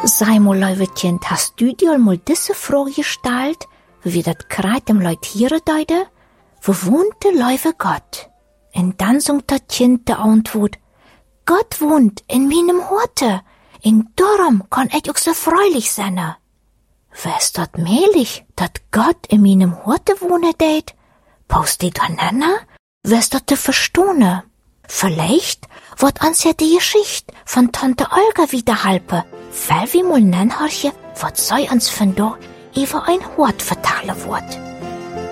Sei mal, Leuwekind, hast du dir mal diese Frage gestellt, wie dat grad dem Leut hier deute? Wo wohnt der Leuwe Gott? Und dann sagt das Kind der Antwort, Gott wohnt in meinem Horte, in darum kann ich auch so freulich sein. Wär's dat möglich, dat Gott in meinem Horte wohnen deit? Paust die aneinander? Wär's dat zu verstehen? Vielleicht wird uns ja die Geschichte von Tante Olga wiederhalten, weil wir mal nanhorchen, was sei uns von da über ein Hort vertalen wird.